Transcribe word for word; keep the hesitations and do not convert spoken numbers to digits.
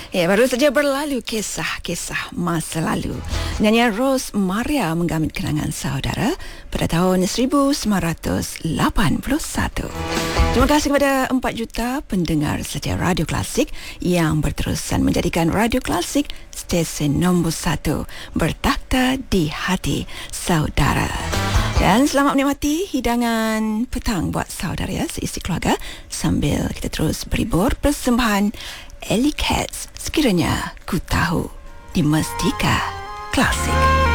Ya, baru saja berlalu kisah-kisah masa lalu. Nyanyian Rose Maria menggamit kenangan saudara pada tahun seribu sembilan ratus lapan puluh satu. Terima kasih kepada empat juta pendengar setia Radio Klasik yang berterusan menjadikan Radio Klasik stesen nombor satu bertakhta di hati saudara. Dan selamat menikmati hidangan petang buat saudara ya, seisi keluarga, sambil kita terus berhibur. Persembahan Ellie Cats, Sekiranya Ku Tahu, di Mustika Klasik.